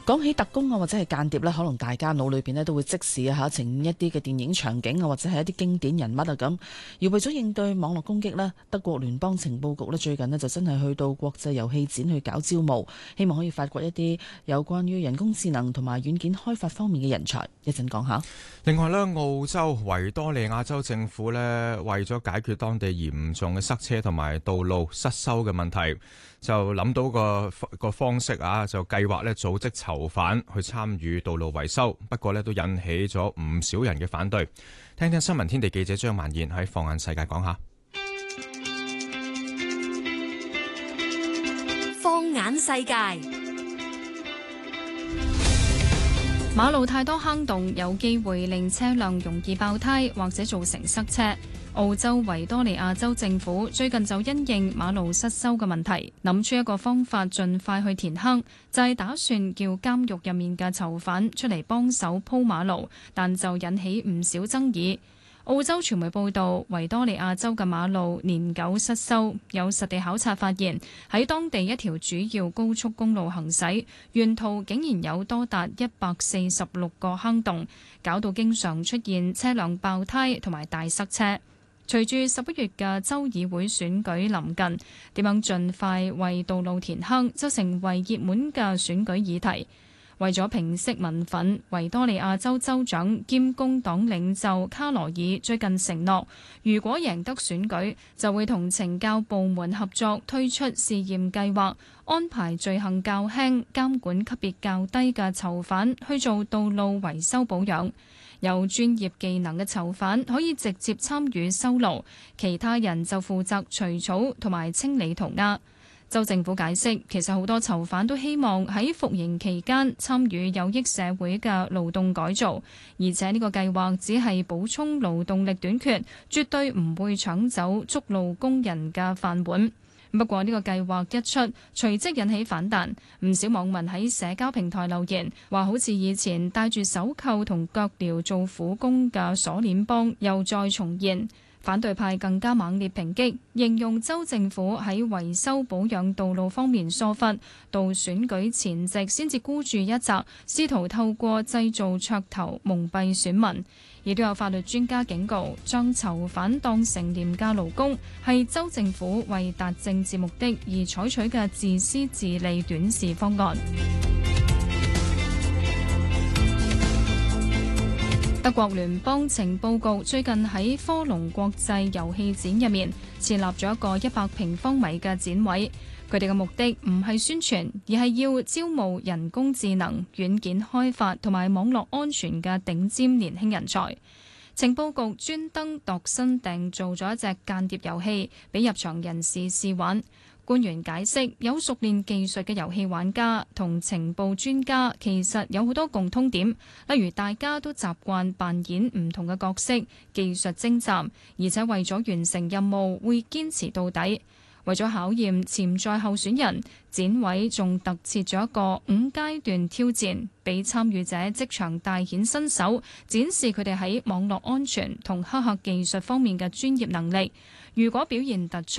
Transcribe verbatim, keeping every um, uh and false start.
講起特工啊，或者係間諜呢，可能大家腦裏邊呢都會即時啊嚇呈現一啲嘅電影場景啊，或者係一啲經典人物啊咁。而為咗應對網絡攻擊呢，德國聯邦情報局呢最近呢就真係去到國際遊戲展去搞招募，希望可以發掘一啲有關於人工智能同埋軟件開發方面嘅人才。一陣講下。 另外呢，澳洲維多利亞州政府呢為咗解決當地嚴重嘅塞車同埋道路失修嘅問題，就諗到個個方式啊，就計劃咧組織囚犯去參與道路維修，不過咧都引起咗唔少人嘅反對。聽聽新聞天地記者張萬燕喺放眼世界講下。 放眼世界， 馬路太多坑洞，有機會令車輛容易爆胎或者造成塞車。澳洲維多利亞州政府最近就因應馬路失修嘅問題，諗出一個方法盡快去填坑，就係打算叫監獄入面嘅囚犯出嚟幫手鋪馬路，但就引起唔少爭議。澳洲傳媒報道，維多利亞州嘅馬路年久失修，有實地考察發現，喺當地一條主要高速公路行駛，沿途竟然有多達一百四十六個坑洞，搞到經常出現車輛爆胎同埋大塞車。隨住十一月嘅州議會選舉臨近，點樣盡快為道路填坑就成為熱門嘅選舉議題。為咗平息民憤，維多利亞州州長兼工黨領袖卡羅爾最近承諾，如果贏得選舉，就會同懲教部門合作推出試驗計劃，安排罪行較輕、監管級別較低嘅囚犯去做道路維修保養。有專業技能嘅囚犯可以直接參與修路，其他人就負責除草同埋清理塗鴉。州政府解釋，其實好多囚犯都希望喺服刑期間參與有益社會嘅勞動改造，而且呢個計劃只係補充勞動力短缺，絕對唔會搶走築路工人嘅飯碗。不過呢個計劃一出，隨即引起反彈，唔少網民喺社交平台留言，話好似以前戴住手扣同腳鐐做苦工嘅鎖鏈幫又再重現。反對派更加猛烈抨擊，形容州政府喺維修保養道路方面疏忽，到選舉前夕先至孤注一擲，試圖透過製造噱頭蒙蔽選民。亦都有法律專家警告，將囚犯當成廉價勞工，係州政府為達政治目的而採取嘅自私自利短視方案。德國聯邦情報局最近喺科隆國際遊戲展入面設立咗一個一百平方米嘅展位，佢哋嘅目的唔係宣傳，而係要招募人工智能、軟件開發同埋網絡安全嘅頂尖年輕人才。情報局專登度身訂造咗一隻間諜遊戲，俾入場人士試玩。官員解釋，有熟練技術嘅遊戲玩家同情報專家其實有好多共通點，例如大家都習慣扮演唔同嘅角色，技術精湛，而且為咗完成任務會堅持到底。為咗考驗潛在候選人，展位仲特設咗一個五階段挑戰，俾參與者即場大顯身手，展示佢哋喺網絡安全同黑客技術方面嘅專業能力。如果表現突出，